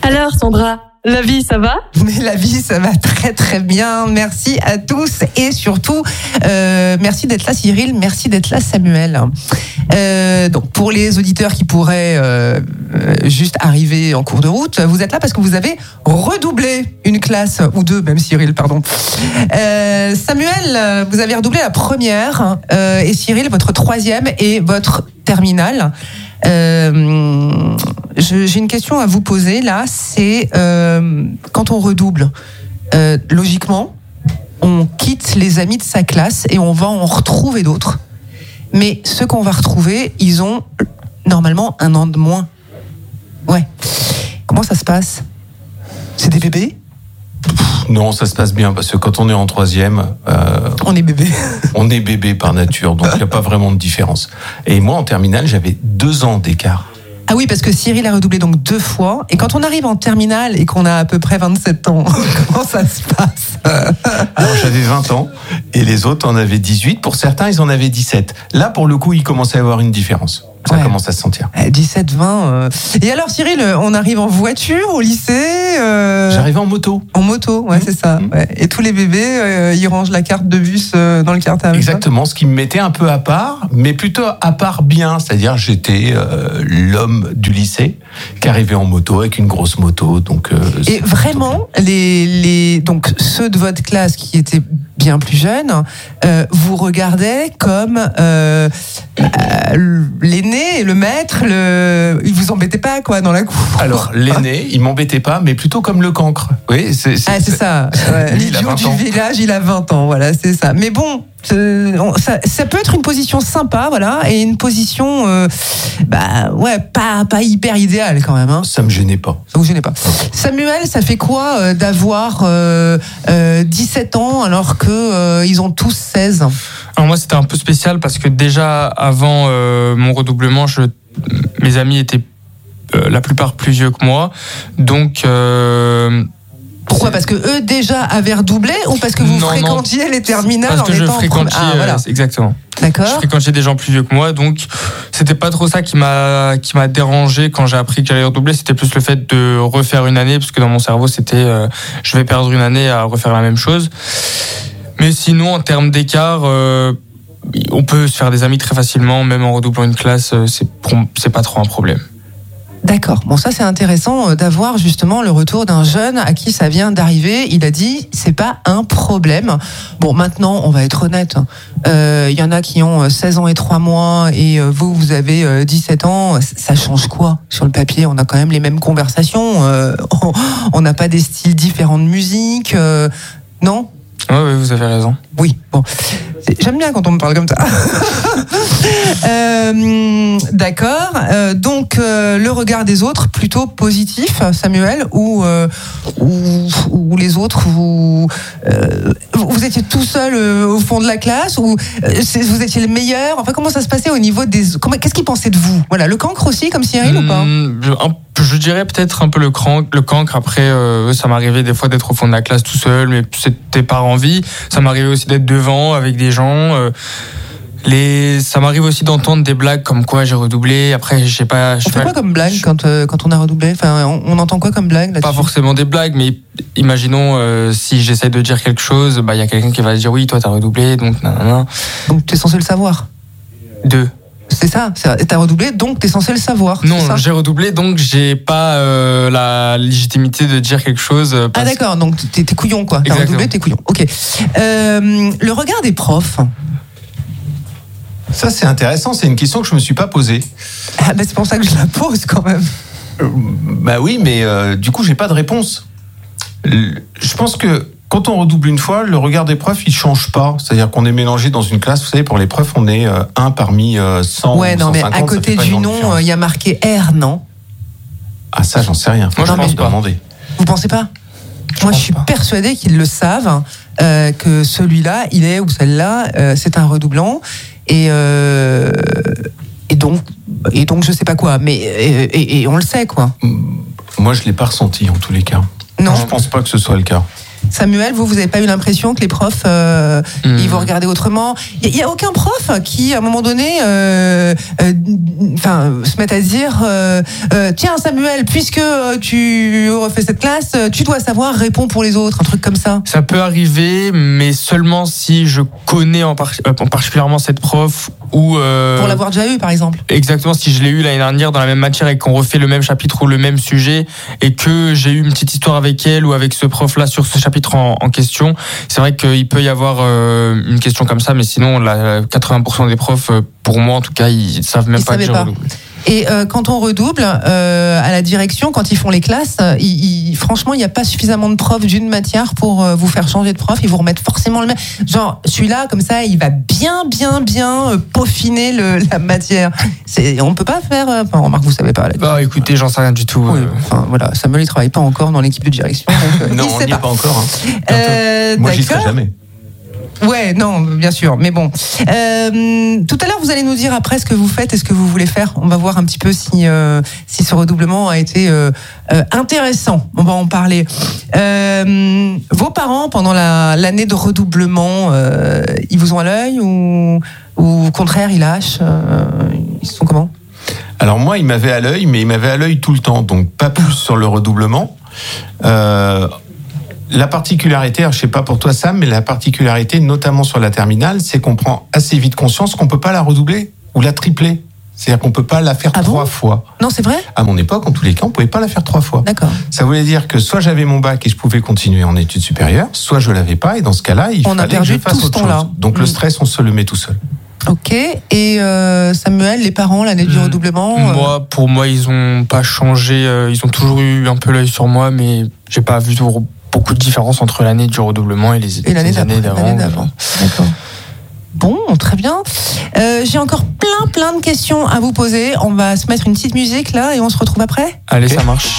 Alors Sandra, la vie ça va ? Mais la vie ça va très très bien, merci à tous et surtout merci d'être là Cyril, merci d'être là Samuel. Donc pour les auditeurs qui pourraient juste arriver en cours de route, vous êtes là parce que vous avez redoublé une classe ou deux, même Cyril, pardon. Samuel, vous avez redoublé la première et Cyril votre troisième et votre terminale. J'ai une question à vous poser là, c'est quand on redouble, logiquement, on quitte les amis de sa classe et on va en retrouver d'autres. Mais ceux qu'on va retrouver, ils ont normalement un an de moins. Ouais. Comment ça se passe ? C'est des bébés ? Non, ça se passe bien parce que quand on est en troisième, on est bébé. On est bébé par nature, donc il n'y a pas vraiment de différence. Et moi, en terminale, j'avais 2 ans d'écart. Ah oui, parce que Cyril a redoublé donc 2 fois. Et quand on arrive en terminale et qu'on a à peu près 27 ans, comment ça se passe ? Alors j'avais 20 ans et les autres en avaient 18. Pour certains, ils en avaient 17. Là, pour le coup, il commençait à y avoir une différence. Ça commence à se sentir. 17, 20. Et alors Cyril, on arrive en voiture au lycée J'arrivais en moto. En moto, ouais, c'est ça. Ouais. Et tous les bébés, ils rangent la carte de bus dans le cartable. Exactement, ce qui me mettait un peu à part, mais plutôt à part bien. C'est-à-dire, j'étais l'homme du lycée qui arrivait en moto avec une grosse moto. Donc, et vraiment, donc ceux de votre classe qui étaient bien plus jeunes, vous regardaient comme l'aîné et le maître, ils vous embêtaient pas quoi dans la cour. Alors l'aîné, il m'embêtait pas, mais plutôt comme le cancre. Oui, c'est ça. Ouais. L'idiot du village, il a 20 ans, voilà, c'est ça. Mais bon, ça peut être une position sympa, voilà, et une position, pas hyper idéale quand même. Hein. Ça me gênait pas. Ça vous gênait pas. Samuel, ça fait quoi d'avoir 17 ans alors que ils ont tous 16 ? Alors moi, c'était un peu spécial parce que déjà avant mon redoublement, mes amis étaient la plupart plus vieux que moi, donc. Pourquoi ? Parce que eux déjà avaient redoublé ou parce que vous fréquentiez les terminales parce que je fréquentais, exactement. D'accord. Je fréquentais des gens plus vieux que moi, donc c'était pas trop ça qui m'a dérangé quand j'ai appris que j'allais redoubler. C'était plus le fait de refaire une année, parce que dans mon cerveau c'était je vais perdre une année à refaire la même chose. Mais sinon, en termes d'écart, on peut se faire des amis très facilement, même en redoublant une classe, c'est pas trop un problème. D'accord. Bon, ça c'est intéressant d'avoir justement le retour d'un jeune à qui ça vient d'arriver. Il a dit c'est pas un problème. Bon, maintenant on va être honnête. Il y en a qui ont 16 ans et 3 mois et vous avez 17 ans. Ça change quoi sur le papier ? On a quand même les mêmes conversations. On n'a pas des styles différents de musique. Non ? Oui, vous avez raison. Oui, bon. J'aime bien quand on me parle comme ça. D'accord. Donc, le regard des autres, plutôt positif, Samuel, ou les autres, vous étiez tout seul au fond de la classe, ou vous étiez le meilleur ? Enfin, comment ça se passait au niveau des... Qu'est-ce qu'ils pensaient de vous ? Voilà, le cancre aussi, comme Cyril, ou pas ? Je dirais peut-être un peu le cancre. Après, ça m'arrivait des fois d'être au fond de la classe tout seul, mais c'était par envie. Ça m'arrivait aussi d'être devant avec des gens. Ça m'arrive aussi d'entendre des blagues comme quoi j'ai redoublé. Après, je sais pas. On fait quoi comme blague quand on a redoublé ? Enfin, on entend quoi comme blague là-dessus ? Pas forcément des blagues, mais imaginons si j'essaie de dire quelque chose, il y a quelqu'un qui va dire oui, toi t'as redoublé, donc nanana. Donc t'es censé le savoir. C'est ça, t'as redoublé, donc t'es censé le savoir. Non, j'ai redoublé, donc j'ai pas la légitimité de dire quelque chose. Ah d'accord, donc t'es couillon quoi. T'as redoublé, t'es couillon. Ok. Le regard des profs. Ça c'est intéressant, c'est une question que je me suis pas posée. Ah c'est pour ça que je la pose quand même. Oui, mais du coup j'ai pas de réponse. Je pense que quand on redouble une fois, le regard des profs, il change pas. C'est-à-dire qu'on est mélangé dans une classe. Vous savez, pour les profs, on est 1 parmi 100 ouais, non, 150. Mais à côté du nom, il y a marqué R, non ? Ah, ça, j'en sais rien. Moi, je pense pas. Demander. Vous pensez pas ? Moi, je suis persuadée qu'ils le savent, que celui-là, il est, ou celle-là, c'est un redoublant. Et donc, je sais pas quoi. Mais et on le sait, quoi. Moi, je l'ai pas ressenti, en tous les cas. Non. Je pense pas que ce soit le cas. Samuel, vous n'avez pas eu l'impression que les profs, ils vous regardaient autrement? Il n'y a aucun prof qui, à un moment donné, se mette à se dire tiens Samuel, puisque tu refais cette classe, tu dois savoir répondre pour les autres, un truc comme ça. Ça peut arriver, mais seulement si je connais en particulièrement cette prof ou pour l'avoir déjà eu, par exemple. Exactement, si je l'ai eu l'année dernière dans la même matière et qu'on refait le même chapitre ou le même sujet et que j'ai eu une petite histoire avec elle ou avec ce prof-là sur ce chapitre en question, c'est vrai qu'il peut y avoir une question comme ça, mais sinon, 80% des profs, pour moi en tout cas, ils savent même pas que j'ai redoublé. Et quand on redouble à la direction, quand ils font les classes, franchement, il n'y a pas suffisamment de profs d'une matière pour vous faire changer de prof. Ils vous remettent forcément le même. Genre, celui-là, comme ça, il va bien peaufiner la matière. On peut pas faire. Remarque, vous savez pas. Bah, écoutez, j'en sais rien du tout. Oui, voilà, Samuel, il travaille pas encore dans l'équipe de direction. Donc, non, on n'y est pas encore. Hein. Moi, j'y serai jamais. Ouais, non, bien sûr, mais bon. Tout à l'heure, vous allez nous dire après ce que vous faites et ce que vous voulez faire. On va voir un petit peu si ce redoublement a été intéressant. On va en parler. Vos parents, pendant l'année de redoublement, ils vous ont à l'œil ou au contraire, ils lâchent? Ils sont comment? Alors moi, ils m'avaient à l'œil, mais ils m'avaient à l'œil tout le temps, donc pas plus sur le redoublement. La particularité, alors je sais pas pour toi Sam, mais la particularité, notamment sur la terminale, c'est qu'on prend assez vite conscience qu'on peut pas la redoubler ou la tripler. C'est-à-dire qu'on peut pas la faire 3 fois. Non, c'est vrai? À mon époque, en tous les cas, on pouvait pas la faire 3 fois. D'accord. Ça voulait dire que soit j'avais mon bac et je pouvais continuer en études supérieures, soit je l'avais pas et dans ce cas-là, il fallait que je fasse autre chose. Donc le stress, on se le met tout seul. Ok. Et Samuel, les parents, l'année du redoublement Pour moi, ils ont pas changé. Ils ont toujours eu un peu l'œil sur moi, mais j'ai pas vu beaucoup de différence entre l'année du redoublement et les années d'avant. D'accord. Bon, très bien. J'ai encore plein de questions à vous poser. On va se mettre une petite musique là et on se retrouve après. Allez, ça marche.